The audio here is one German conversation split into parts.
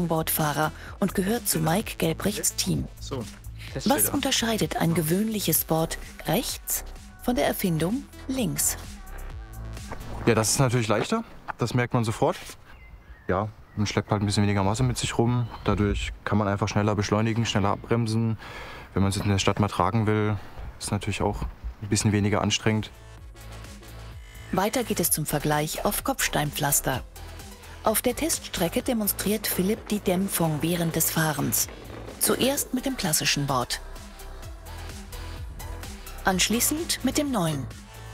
Longboardfahrer und gehört zu Mike Gelbrichts Team. Was unterscheidet ein gewöhnliches Board rechts von der Erfindung links? Ja, das ist natürlich leichter. Das merkt man sofort. Ja, man schleppt halt ein bisschen weniger Masse mit sich rum. Dadurch kann man einfach schneller beschleunigen, schneller abbremsen. Wenn man es in der Stadt mal tragen will, ist natürlich auch ein bisschen weniger anstrengend. Weiter geht es zum Vergleich auf Kopfsteinpflaster. Auf der Teststrecke demonstriert Philipp die Dämpfung während des Fahrens. Zuerst mit dem klassischen Board. Anschließend mit dem neuen.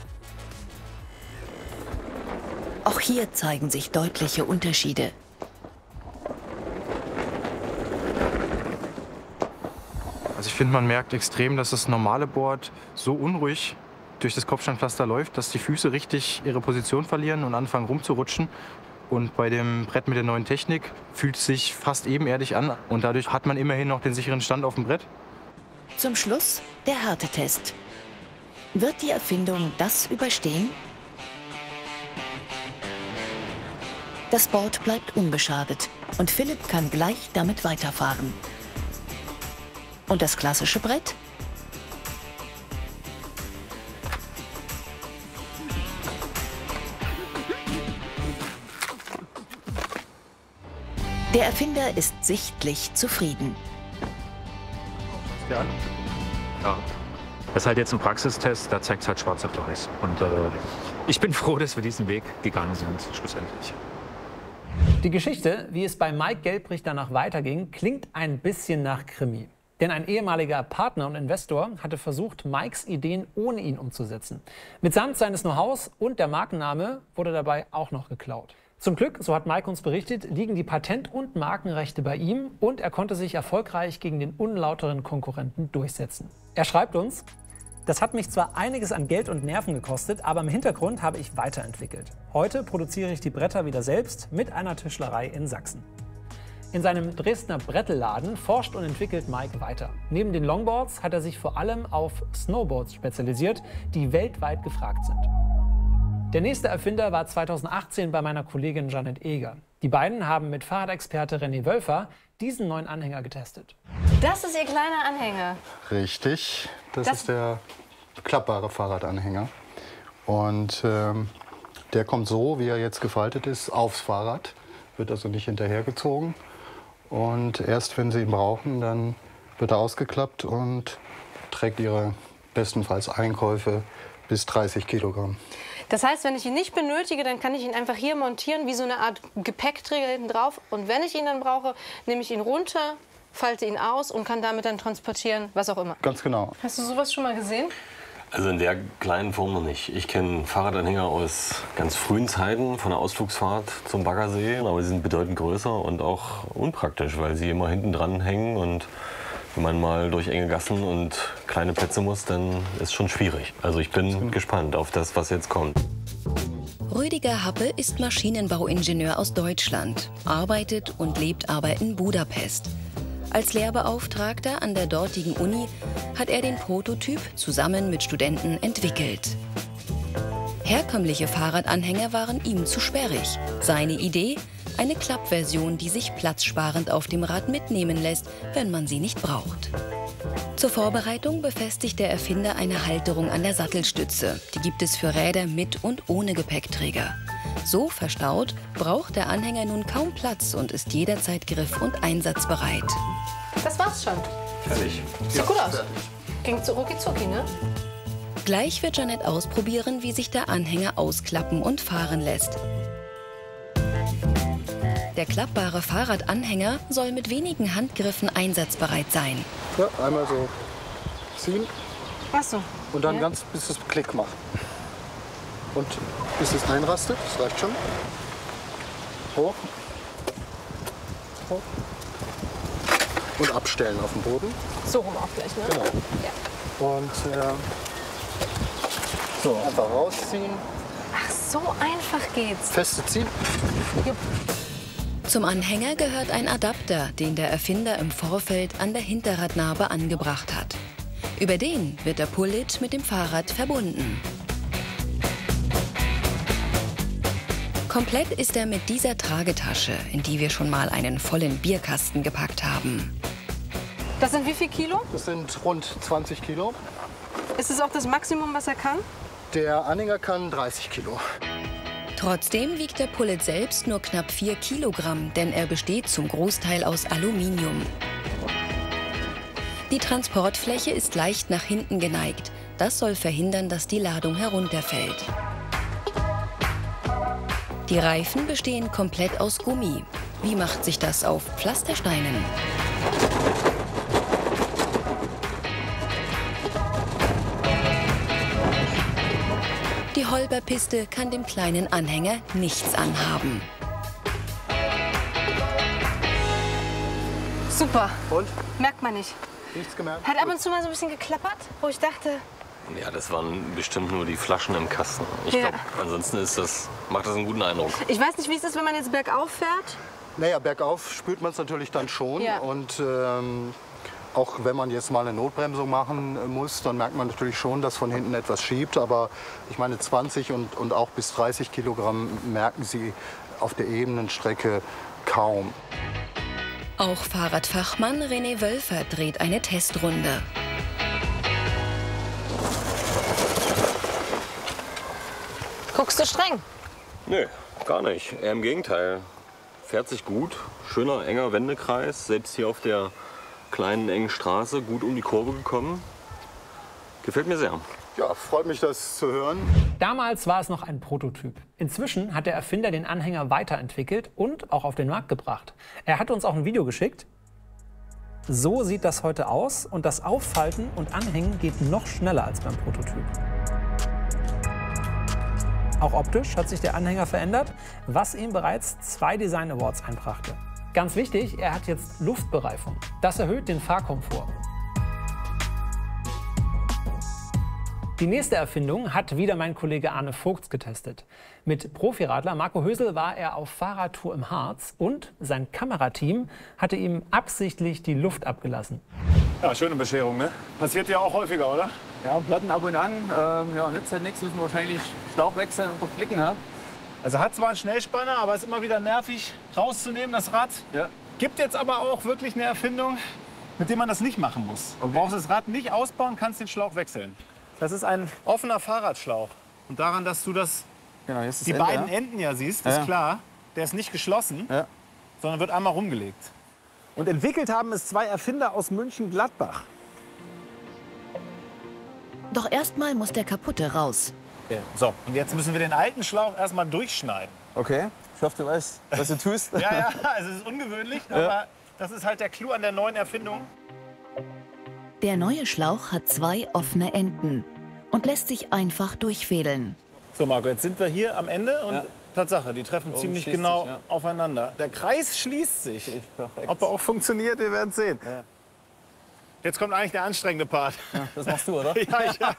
Auch hier zeigen sich deutliche Unterschiede. Also ich finde, man merkt extrem, dass das normale Board so unruhig durch das Kopfsteinpflaster läuft, dass die Füße richtig ihre Position verlieren und anfangen rumzurutschen. Und bei dem Brett mit der neuen Technik fühlt es sich fast ebenerdig an und dadurch hat man immerhin noch den sicheren Stand auf dem Brett. Zum Schluss der Härtetest. Wird die Erfindung das überstehen? Das Board bleibt unbeschadet und Philipp kann gleich damit weiterfahren. Und das klassische Brett? Der Erfinder ist sichtlich zufrieden. Ja. Das ist halt jetzt ein Praxistest, da zeigt es halt schwarz auf weiß. Und ich bin froh, dass wir diesen Weg gegangen sind, schlussendlich. Die Geschichte, wie es bei Mike Gelbricht danach weiterging, klingt ein bisschen nach Krimi. Denn ein ehemaliger Partner und Investor hatte versucht, Mikes Ideen ohne ihn umzusetzen. Mitsamt seines Know-hows und der Markenname wurde dabei auch noch geklaut. Zum Glück, so hat Mike uns berichtet, liegen die Patent- und Markenrechte bei ihm und er konnte sich erfolgreich gegen den unlauteren Konkurrenten durchsetzen. Er schreibt uns: Das hat mich zwar einiges an Geld und Nerven gekostet, aber im Hintergrund habe ich weiterentwickelt. Heute produziere ich die Bretter wieder selbst mit einer Tischlerei in Sachsen. In seinem Dresdner Brettelladen forscht und entwickelt Mike weiter. Neben den Longboards hat er sich vor allem auf Snowboards spezialisiert, die weltweit gefragt sind. Der nächste Erfinder war 2018 bei meiner Kollegin Janet Eger. Die beiden haben mit Fahrradexperte René Wölfer diesen neuen Anhänger getestet. Das ist Ihr kleiner Anhänger. Richtig, das ist der klappbare Fahrradanhänger. Und der kommt so, wie er jetzt gefaltet ist, aufs Fahrrad. Wird also nicht hinterhergezogen. Und erst wenn Sie ihn brauchen, dann wird er ausgeklappt und trägt Ihre bestenfalls Einkäufe bis 30 Kilogramm. Das heißt, wenn ich ihn nicht benötige, dann kann ich ihn einfach hier montieren, wie so eine Art Gepäckträger hinten drauf. Und wenn ich ihn dann brauche, nehme ich ihn runter, falte ihn aus und kann damit dann transportieren, was auch immer. Ganz genau. Hast du sowas schon mal gesehen? Also in der kleinen Form noch nicht. Ich kenne Fahrradanhänger aus ganz frühen Zeiten, von der Ausflugsfahrt zum Baggersee. Aber sie sind bedeutend größer und auch unpraktisch, weil sie immer hinten dran hängen. Und wenn man mal durch enge Gassen und kleine Plätze muss, dann ist es schon schwierig. Also ich bin gespannt auf das, was jetzt kommt. Rüdiger Happe ist Maschinenbauingenieur aus Deutschland, arbeitet und lebt aber in Budapest. Als Lehrbeauftragter an der dortigen Uni hat er den Prototyp zusammen mit Studenten entwickelt. Herkömmliche Fahrradanhänger waren ihm zu sperrig. Seine Idee? Eine Klappversion, die sich platzsparend auf dem Rad mitnehmen lässt, wenn man sie nicht braucht. Zur Vorbereitung befestigt der Erfinder eine Halterung an der Sattelstütze. Die gibt es für Räder mit und ohne Gepäckträger. So verstaut braucht der Anhänger nun kaum Platz und ist jederzeit griff- und einsatzbereit. Das war's schon. Fertig. Sieht gut aus. Ging so rucki zucki, ne? Gleich wird Janet ausprobieren, wie sich der Anhänger ausklappen und fahren lässt. Der klappbare Fahrradanhänger soll mit wenigen Handgriffen einsatzbereit sein. Ja, einmal so ziehen. Ach so. Und dann ganz, bis es Klick macht. Und bis es einrastet, das reicht schon. Hoch. Hoch. Und abstellen auf dem Boden. So rum auch gleich, ne? Genau. Ja. Und so, einfach rausziehen. Ach, so einfach geht's. Feste ziehen. Jupp. Zum Anhänger gehört ein Adapter, den der Erfinder im Vorfeld an der Hinterradnabe angebracht hat. Über den wird der Pullit mit dem Fahrrad verbunden. Komplett ist er mit dieser Tragetasche, in die wir schon mal einen vollen Bierkasten gepackt haben. Das sind wie viel Kilo? Das sind rund 20 Kilo. Ist es auch das Maximum, was er kann? Der Anhänger kann 30 Kilo. Trotzdem wiegt der Pullet selbst nur knapp 4 Kilogramm, denn er besteht zum Großteil aus Aluminium. Die Transportfläche ist leicht nach hinten geneigt. Das soll verhindern, dass die Ladung herunterfällt. Die Reifen bestehen komplett aus Gummi. Wie macht sich das auf Pflastersteinen? Die Holberpiste kann dem kleinen Anhänger nichts anhaben. Super. Und? Merkt man nicht. Nichts gemerkt? Hat ab und zu mal so ein bisschen geklappert, wo ich dachte... Ja, das waren bestimmt nur die Flaschen im Kasten. Ich Ja. glaube, ansonsten macht das einen guten Eindruck. Ich weiß nicht, wie es ist, wenn man jetzt bergauf fährt. Naja, bergauf spürt man es natürlich dann schon. Ja. Und auch wenn man jetzt mal eine Notbremsung machen muss, dann merkt man natürlich schon, dass von hinten etwas schiebt. Aber ich meine, 20 und auch bis 30 Kilogramm merken Sie auf der ebenen Strecke kaum. Auch Fahrradfachmann René Wölfer dreht eine Testrunde. Guckst du streng? Nö, gar nicht. Eher im Gegenteil. Fährt sich gut. Schöner, enger Wendekreis. Selbst hier auf der kleinen, engen Straße gut um die Kurve gekommen. Gefällt mir sehr. Ja, freut mich, das zu hören. Damals war es noch ein Prototyp. Inzwischen hat der Erfinder den Anhänger weiterentwickelt und auch auf den Markt gebracht. Er hat uns auch ein Video geschickt. So sieht das heute aus und das Auffalten und Anhängen geht noch schneller als beim Prototyp. Auch optisch hat sich der Anhänger verändert, was ihm bereits 2 Design Awards einbrachte. Ganz wichtig, er hat jetzt Luftbereifung. Das erhöht den Fahrkomfort. Die nächste Erfindung hat wieder mein Kollege Arne Vogts getestet. Mit Profiradler Marco Hösel war er auf Fahrradtour im Harz und sein Kamerateam hatte ihm absichtlich die Luft abgelassen. Ja, schöne Bescherung, ne? Passiert ja auch häufiger, oder? Ja, Platten ab und an. Ja, nützt halt nichts, müssen wir wahrscheinlich Schlauch wechseln und Flicken haben. Also hat zwar einen Schnellspanner, aber ist immer wieder nervig rauszunehmen, das Rad. Ja. Gibt jetzt aber auch wirklich eine Erfindung, mit der man das nicht machen muss. Du brauchst das Rad nicht ausbauen, kannst den Schlauch wechseln. Das ist ein offener Fahrradschlauch. Und daran, dass du Genau, jetzt ist die das Ende, beiden ja? Enden ja siehst, Ja. ist klar, der ist nicht geschlossen, Ja. sondern wird einmal rumgelegt. Und entwickelt haben es 2 Erfinder aus München-Gladbach. Doch erstmal muss der kaputte raus. So, und jetzt müssen wir den alten Schlauch erstmal durchschneiden. Okay, ich hoffe, du weißt, was du tust. Ja, ja, also es ist ungewöhnlich, aber das ist halt der Clou an der neuen Erfindung. Der neue Schlauch hat 2 offene Enden und lässt sich einfach durchfädeln. So, Marco, jetzt sind wir hier am Ende und Ja. Tatsache, die treffen Oben ziemlich schließt genau sich, ja. aufeinander. Der Kreis schließt sich. Perfekt. Ob er auch funktioniert, wir werden sehen. Ja. Jetzt kommt eigentlich der anstrengende Part. Das machst du, oder? Ja, ja.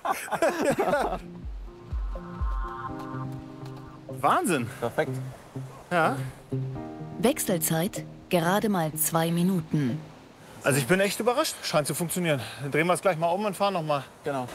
Wahnsinn. Perfekt. Ja. Wechselzeit gerade mal 2 Minuten. Also ich bin echt überrascht. Scheint zu funktionieren. Dann drehen wir es gleich mal um und fahren noch mal. Genau.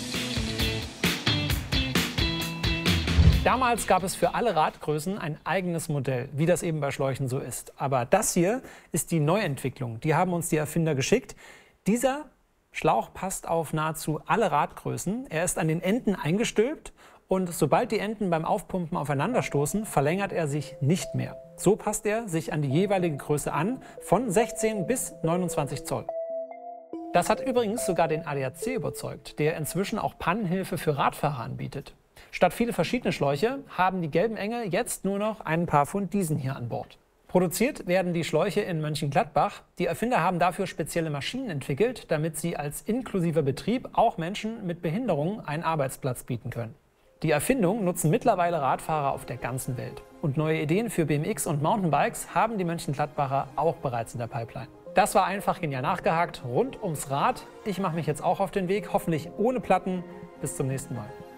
Damals gab es für alle Radgrößen ein eigenes Modell, wie das eben bei Schläuchen so ist. Aber das hier ist die Neuentwicklung. Die haben uns die Erfinder geschickt. Dieser Schlauch passt auf nahezu alle Radgrößen. Er ist an den Enden eingestülpt und sobald die Enden beim Aufpumpen aufeinanderstoßen, verlängert er sich nicht mehr. So passt er sich an die jeweilige Größe an, von 16 bis 29 Zoll. Das hat übrigens sogar den ADAC überzeugt, der inzwischen auch Pannenhilfe für Radfahrer anbietet. Statt viele verschiedene Schläuche haben die gelben Engel jetzt nur noch ein paar von diesen hier an Bord. Produziert werden die Schläuche in Mönchengladbach. Die Erfinder haben dafür spezielle Maschinen entwickelt, damit sie als inklusiver Betrieb auch Menschen mit Behinderungen einen Arbeitsplatz bieten können. Die Erfindung nutzen mittlerweile Radfahrer auf der ganzen Welt. Und neue Ideen für BMX und Mountainbikes haben die Mönchengladbacher auch bereits in der Pipeline. Das war einfach genial nachgehakt rund ums Rad. Ich mache mich jetzt auch auf den Weg, hoffentlich ohne Platten. Bis zum nächsten Mal.